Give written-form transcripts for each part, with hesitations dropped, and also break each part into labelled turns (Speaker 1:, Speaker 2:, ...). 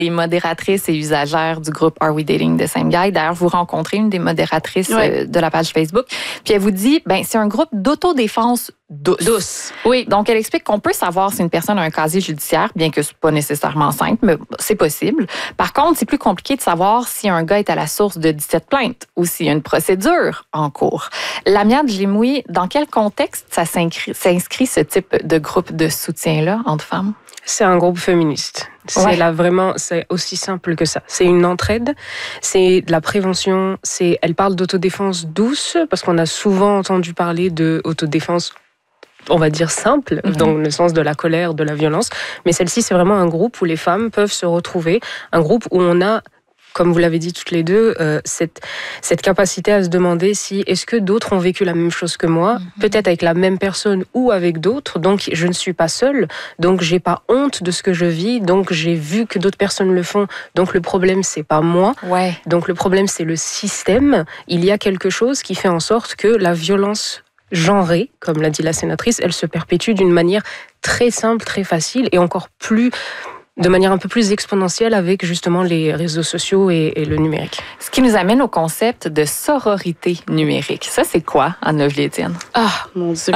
Speaker 1: les modératrices et usagères du groupe Are We Dating the Same Guy. D'ailleurs, vous rencontrez une des modératrices de la page Facebook. Puis elle vous dit, c'est un groupe d'autodéfense douce.
Speaker 2: Oui.
Speaker 1: Donc, elle explique qu'on peut savoir si une personne a un casier judiciaire, bien que c'est pas nécessairement simple, mais c'est possible. Par contre, c'est plus compliqué de savoir si un gars est à la source de 17 plaintes ou s'il y a une procédure en cours. Lamia Djimoui, dans quel contexte ça s'inscrit ce type de groupe de soutien-là entre femmes?
Speaker 3: C'est un groupe féministe. C'est là vraiment, c'est aussi simple que ça. C'est une entraide, c'est de la prévention, elle parle d'autodéfense douce, parce qu'on a souvent entendu parler d'autodéfense, on va dire simple, dans le sens de la colère, de la violence. Mais celle-ci, c'est vraiment un groupe où les femmes peuvent se retrouver, un groupe où on a, comme vous l'avez dit toutes les deux, cette capacité à se demander si est-ce que d'autres ont vécu la même chose que moi, peut-être avec la même personne ou avec d'autres, donc je ne suis pas seule, donc j'ai pas honte de ce que je vis, donc j'ai vu que d'autres personnes le font, donc le problème c'est pas moi, donc le problème c'est le système. Il y a quelque chose qui fait en sorte que la violence genrée, comme l'a dit la sénatrice, elle se perpétue d'une manière très simple, très facile et encore plus de manière un peu plus exponentielle avec justement les réseaux sociaux et le numérique.
Speaker 1: Ce qui nous amène au concept de sororité numérique. Ça, c'est quoi, Anne-Lovely Étienne?
Speaker 2: Ah, mon Dieu!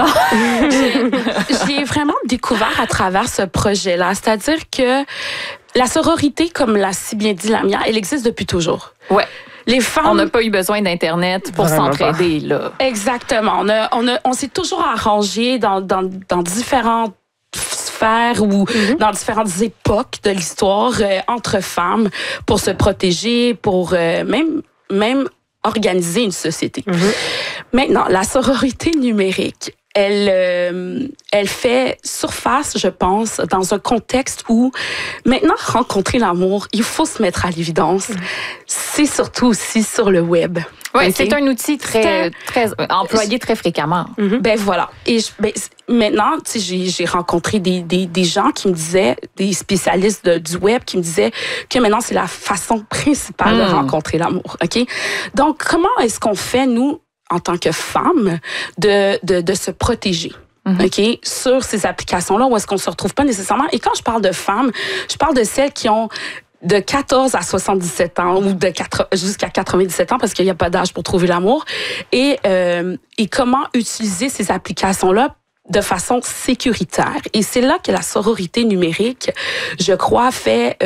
Speaker 2: J'ai vraiment découvert à travers ce projet-là. C'est-à-dire que la sororité, comme l'a si bien dit Lamia, elle existe depuis toujours.
Speaker 1: Ouais.
Speaker 2: Les femmes...
Speaker 1: On n'a pas eu besoin d'Internet pour s'entraider, là.
Speaker 2: Exactement. On s'est toujours arrangé dans différentes sphères ou dans différentes époques de l'histoire entre femmes pour se protéger, pour même organiser une société. Maintenant, la sororité numérique, elle fait surface, je pense, dans un contexte où maintenant, rencontrer l'amour, il faut se mettre à l'évidence. C'est surtout aussi sur le web.
Speaker 1: Oui, c'est un outil très employé très fréquemment.
Speaker 2: Ben voilà. Et maintenant, tu sais, j'ai rencontré des gens qui me disaient, des spécialistes du web qui me disaient que maintenant c'est la façon principale de rencontrer l'amour. Ok. Donc, comment est-ce qu'on fait nous en tant que femmes de se protéger? OK, sur ces applications-là où est-ce qu'on se retrouve pas nécessairement. Et quand je parle de femmes, je parle de celles qui ont de 14 à 77 ans ou jusqu'à 97 ans parce qu'il n'y a pas d'âge pour trouver l'amour. Et comment utiliser ces applications-là de façon sécuritaire. Et c'est là que la sororité numérique, je crois, fait...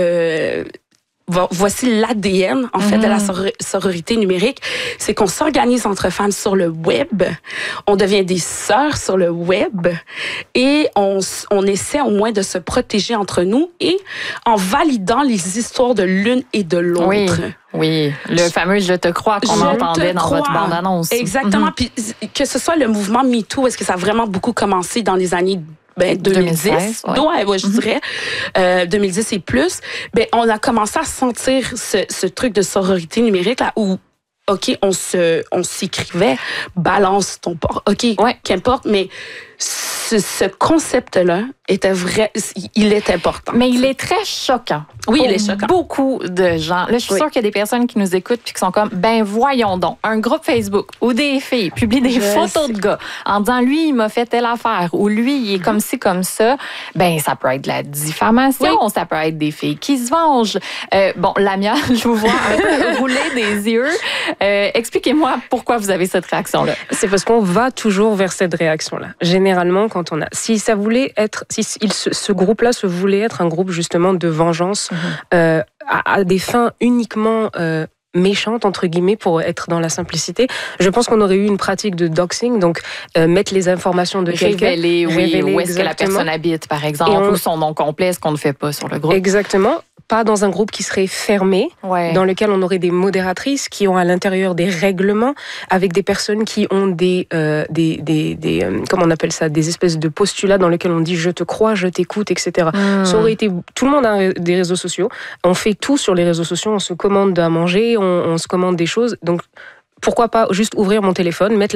Speaker 2: voici l'ADN, en fait, de la sororité numérique. C'est qu'on s'organise entre femmes sur le web, on devient des sœurs sur le web et on essaie au moins de se protéger entre nous et en validant les histoires de l'une et de l'autre.
Speaker 1: Oui, le fameux « je te crois » qu'on entendait dans votre bande-annonce.
Speaker 2: Exactement. Puis que ce soit le mouvement MeToo, est-ce que ça a vraiment beaucoup commencé dans les années 2010, je dirais, 2010 et plus, on a commencé à sentir ce truc de sororité numérique là où, OK, on s'écrivait, balance ton port, OK, qu'importe, mais ce concept-là était vrai, il est important.
Speaker 1: Mais il est très choquant.
Speaker 2: Oui, il est choquant.
Speaker 1: Beaucoup de gens. Là, je suis sûre qu'il y a des personnes qui nous écoutent puis qui sont comme, voyons donc, un groupe Facebook où des filles publient des photos de gars en disant, lui, il m'a fait telle affaire ou lui, il est comme ci, comme ça. Ça peut être de la diffamation, ça peut être des filles qui se vengent. Lamia, je vous vois un peu rouler des yeux. Expliquez-moi pourquoi vous avez cette réaction-là.
Speaker 3: C'est parce qu'on va toujours vers cette réaction-là. Généralement, quand on a... Si ce groupe-là se voulait être un groupe justement de vengeance à des fins uniquement méchantes, entre guillemets, pour être dans la simplicité, je pense qu'on aurait eu une pratique de doxing, donc mettre les informations de quelqu'un.
Speaker 1: Révéler où est-ce que la personne habite, par exemple, ou son nom complet, ce qu'on ne fait pas sur le groupe.
Speaker 3: Exactement. Pas dans un groupe qui serait fermé, dans lequel on aurait des modératrices qui ont à l'intérieur des règlements, avec des personnes qui ont des comment on appelle ça, des espèces de postulats dans lesquels on dit je te crois, je t'écoute, etc. Ça aurait été, tout le monde a des réseaux sociaux, on fait tout sur les réseaux sociaux, on se commande à manger, on se commande des choses, donc pourquoi pas juste ouvrir mon téléphone, mettre